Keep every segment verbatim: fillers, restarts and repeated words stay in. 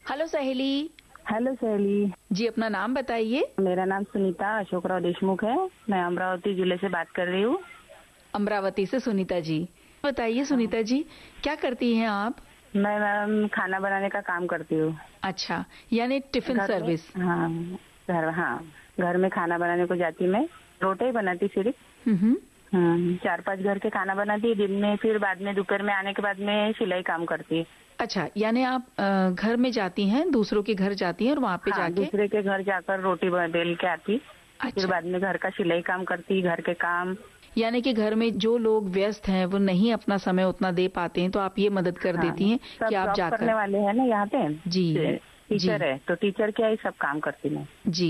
Hello सहेली। Hello सहेली जी, अपना नाम बताइए। मेरा नाम सुनीता अशोकराव देशमुख है। मैं अमरावती जिले से बात कर रही हूँ। अमरावती से सुनीता जी। बताइए सुनीता जी, क्या करती हैं आप? मैं मैम खाना बनाने का काम करती हूँ। अच्छा, यानी टिफिन सर्विस। हाँ, घर हाँ घर में खाना बनाने को जाती मैं। रोटी ही बनाती सिर्फ। हम्म हम्म, चार पांच घर के खाना बनाती दिन में, फिर बाद में दोपहर में आने के बाद में सिलाई काम करती। अच्छा, यानी आप अ, घर में जाती हैं, दूसरों के घर जाती हैं और वहाँ पे हाँ, जाके दूसरे के घर जाकर रोटी बेल के आती। अच्छा। फिर बाद में घर का सिलाई काम करती, घर के काम। यानी कि घर में जो लोग व्यस्त हैं वो नहीं अपना समय उतना दे पाते हैं, तो आप ये मदद कर हाँ, देती हैं कि आप जाकर। करने वाले हैं ना यहाँ पे। जी, टीचर है तो टीचर क्या ही सब काम करती मैं। जी।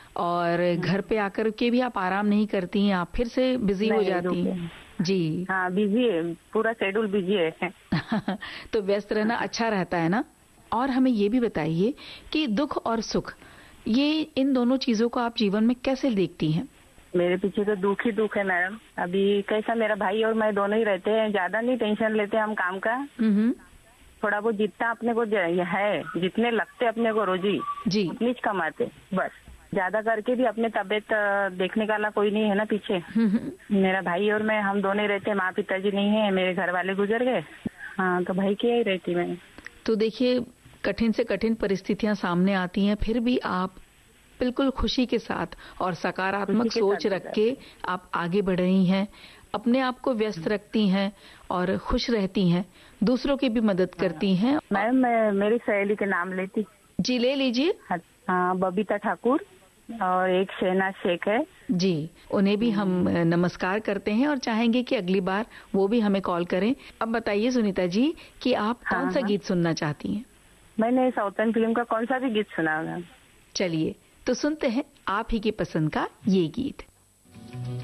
और घर पे आकर के भी आप आराम नहीं करती हैं, आप फिर से बिजी हो जाती हैं। जी हाँ, बिजी है, पूरा शेड्यूल बिजी है। तो व्यस्त रहना अच्छा रहता है ना। और हमें ये भी बताइए कि दुख और सुख, ये इन दोनों चीजों को आप जीवन में कैसे देखती हैं? मेरे पीछे तो दुख ही दुख है मैडम। अभी कैसा, मेरा भाई और मैं दोनों ही रहते हैं, ज्यादा नहीं टेंशन लेते हम काम का। थोड़ा बहुत जितना अपने को है, जितने लगते अपने को रोजी जी उतनी कमाते, बस। ज्यादा करके भी अपने तबीयत देखने वाला कोई नहीं है ना पीछे। मेरा भाई और मैं, हम दोनों ही रहते हैं। माँ पिताजी नहीं है, मेरे घर वाले गुजर गए। हाँ, तो भाई की ही रहती मैं। तो देखिए, कठिन से कठिन परिस्थितियां सामने आती हैं, फिर भी आप बिल्कुल खुशी के साथ और सकारात्मक सोच रख के आप आगे बढ़ रही हैं, अपने आप को व्यस्त रखती हैं और खुश रहती हैं, दूसरों की भी मदद करती हैं। मैम, मैं मेरी सहेली के नाम लेती। जी, ले लीजिए। हाँ, बबीता ठाकुर और एक शहनाज शेख है। जी, उन्हें भी हम नमस्कार करते हैं और चाहेंगे कि अगली बार वो भी हमें कॉल करें। अब बताइए सुनीता जी कि आप हाँ, कौन सा हाँ। गीत सुनना चाहती हैं? मैंने साउथर्न फिल्म का कौन सा भी गीत सुना है। चलिए, तो सुनते हैं आप ही की पसंद का ये गीत।